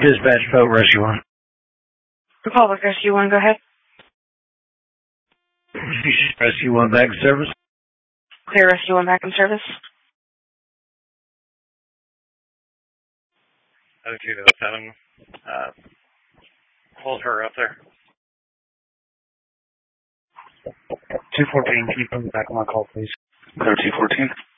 Dispatch boat rescue 1. Republic Rescue 1, go ahead. Rescue 1 back in service. Clear Rescue 1 back in service. Other 207. Hold her up there. 214, keep them back on my call, please. Clear 214.